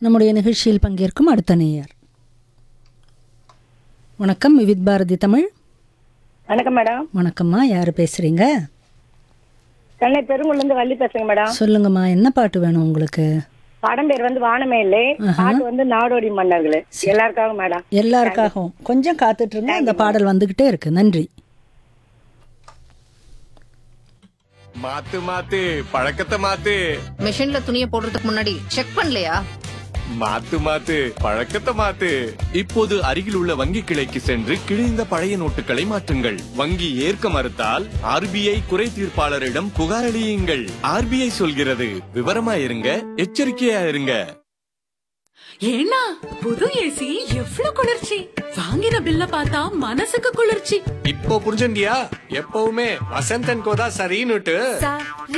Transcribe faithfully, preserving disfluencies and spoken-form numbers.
நம்முடைய நிகழ்ச்சியில் பங்கேற்கும் அடுத்த நேயர். வணக்கம், விவித் பாரதி தமிழ். வணக்கம் மேடம். வணக்கம்மா, யாரு பேசுறீங்க? சென்னை பெருங்குள்ளேருந்து வள்ளி பேசுங்க மேடம். சொல்லுங்கம்மா, என்ன பாட்டு வேணும் உங்களுக்கு? படம் பேர் வந்து வானமேலே, பாட்டு வந்து நாடோடி மன்னர்களே. எல்லாருக்காகவும் மேடம். எல்லாருக்காகவும் கொஞ்சம் காத்துட்டு இருங்க, அந்த பாடல் வந்துகிட்டே இருக்கு. நன்றி. மாத்து மாத்து பழக்கத்தை மாத்து. மிஷின்ல துணியை போடுறதுக்கு முன்னாடி செக் பண்ணலையா? மாத்து மாத்து பழக்கத்தை மாத்து. இப்போது அருகில் உள்ள வங்கி கிளைக்கு சென்று கிழிந்த பழைய நோட்டுகளை மாற்றுங்கள். வங்கி ஏற்க மறுத்தால் ஆர்பிஐ குறை தீர்ப்பாளரிடம் புகார் அளியுங்கள். ஆர்பிஐ சொல்கிறது, விவரமா இருங்க, எச்சரிக்கையா இருங்க. ஏன்னா புது ஏசி எவ்வளவு குளிர்ச்சி! வாங்கின பில்ல பார்த்தா மனசுக்கு குளிர்ச்சி. இப்போ புரிஞ்சுண்டியா? எப்பவுமே வசந்தன் கோதா சரின்னுட்டு.